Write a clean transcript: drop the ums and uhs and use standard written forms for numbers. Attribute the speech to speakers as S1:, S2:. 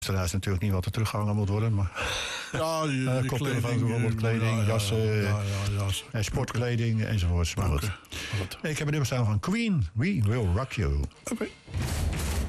S1: luisteraars is natuurlijk niet wat er teruggehangen moet worden. Maar
S2: Ja,
S1: koptelefoons bijvoorbeeld, kleding, jassen, sportkleding enzovoorts. Maar goed. Ik heb een nummer staan van Queen, We Will Rock You.
S2: Oké.